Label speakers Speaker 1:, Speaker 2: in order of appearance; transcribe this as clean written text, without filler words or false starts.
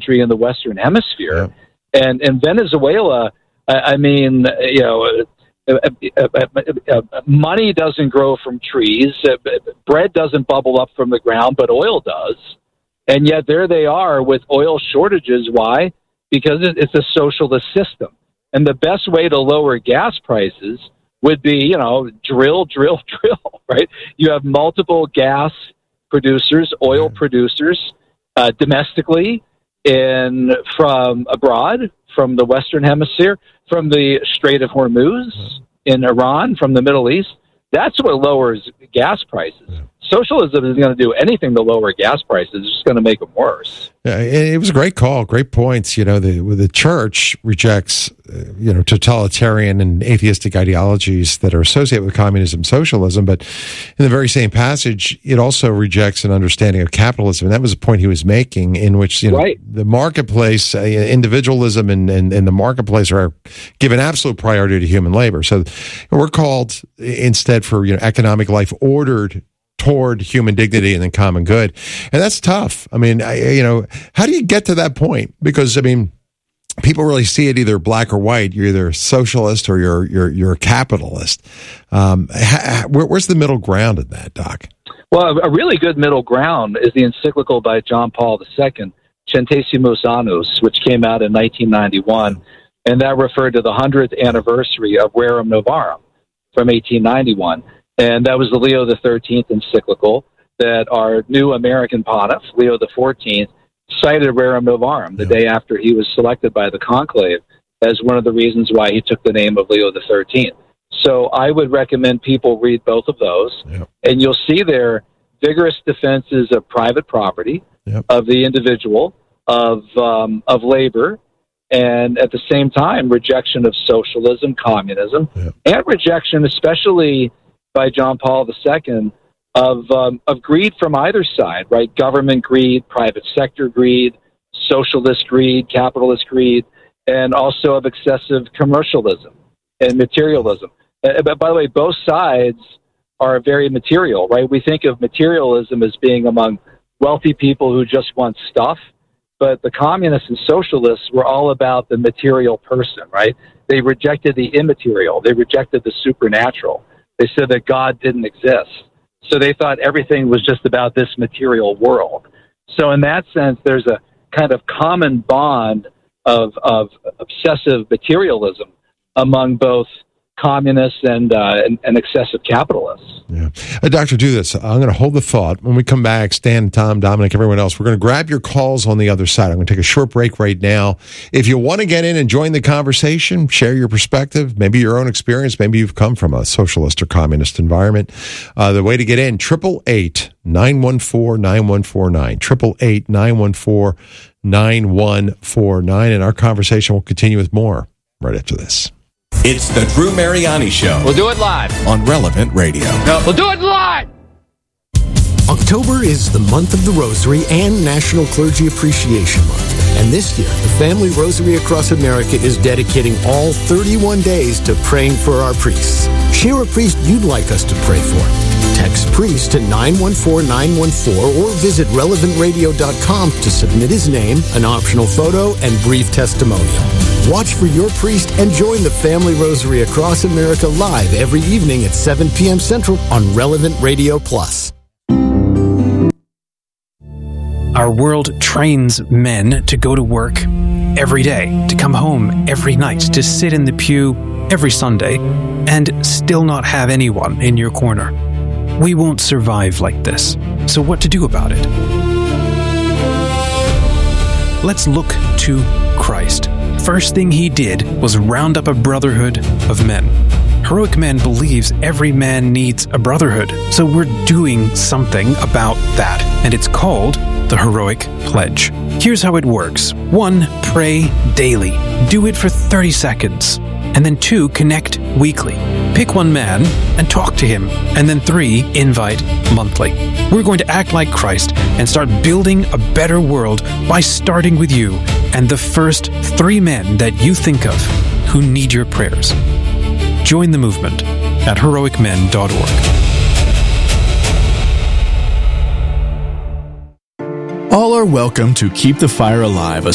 Speaker 1: country in the Western Hemisphere. Yeah. And Venezuela, money doesn't grow from trees. Bread doesn't bubble up from the ground, but oil does. And yet there they are with oil shortages. Why? Because it's a socialist system. And the best way to lower gas prices would be, drill, right? You have multiple gas producers, oil producers, domestically and from abroad, from the Western Hemisphere, from the Strait of Hormuz in Iran, from the Middle East. That's what lowers gas prices. Socialism isn't going to do anything to lower gas prices. It's just going to make them worse.
Speaker 2: Yeah, it was a great call, great points. The church rejects, totalitarian and atheistic ideologies that are associated with communism, socialism. But in the very same passage, it also rejects an understanding of capitalism. And that was the point he was making, in which the marketplace, individualism, and the marketplace are given absolute priority to human labor. So we're called instead for economic life ordered toward human dignity and the common good. And that's tough. I mean, how do you get to that point? Because, people really see it either black or white. You're either a socialist or you're a capitalist. Where's the middle ground in that, Doc?
Speaker 1: Well, a really good middle ground is the encyclical by John Paul II, Centesimus Annus, which came out in 1991. And that referred to the 100th anniversary of Rerum Novarum from 1891. And that was the Leo XIII encyclical that our new American pontiff, Leo XIV, cited Rerum Novarum the day after he was selected by the conclave as one of the reasons why he took the name of Leo XIII. So I would recommend people read both of those, and you'll see there vigorous defenses of private property, of the individual, of labor, and at the same time, rejection of socialism, communism, and rejection, especially by John Paul II, of greed from either side, right? Government greed, private sector greed, socialist greed, capitalist greed, and also of excessive commercialism and materialism. But by the way, both sides are very material, right? We think of materialism as being among wealthy people who just want stuff, but the communists and socialists were all about the material person, right? They rejected the immaterial. They rejected the supernatural. They said that God didn't exist. So they thought everything was just about this material world. So in that sense, there's a kind of common bond of obsessive materialism among both communists and excessive capitalists.
Speaker 2: Yeah. Doctor, do this. I'm going to hold the thought. When we come back, Stan, Tom, Dominic, everyone else, we're going to grab your calls on the other side. I'm going to take a short break right now. If you want to get in and join the conversation, share your perspective, maybe your own experience, maybe you've come from a socialist or communist environment, the way to get in, 888-914-9149, 888-914-9149, and our conversation will continue with more right after this.
Speaker 3: It's the Drew Mariani Show.
Speaker 4: We'll do it live
Speaker 3: on Relevant Radio.
Speaker 4: No, we'll do it live.
Speaker 5: October is the month of the Rosary and National Clergy Appreciation Month. And this year, the Family Rosary across America is dedicating all 31 days to praying for our priests. Share a priest you'd like us to pray for. Text priest to 914-914 or visit relevantradio.com to submit his name, an optional photo, and brief testimonial. Watch for your priest and join the Family Rosary across America live every evening at 7 p.m. Central on Relevant Radio Plus.
Speaker 6: Our world trains men to go to work every day, to come home every night, to sit in the pew every Sunday, and still not have anyone in your corner. We won't survive like this. So what to do about it? Let's look to Christ. First thing he did was round up a brotherhood of men. Heroic Men believes every man needs a brotherhood, so we're doing something about that, and it's called the Heroic Pledge. Here's how it works. 1, pray daily. Do it for 30 seconds. And then 2, connect weekly. Pick one man and talk to him. And then 3, invite monthly. We're going to act like Christ and start building a better world by starting with you and the first 3 men that you think of who need your prayers. Join the movement at heroicmen.org.
Speaker 7: All are welcome to Keep the Fire Alive, a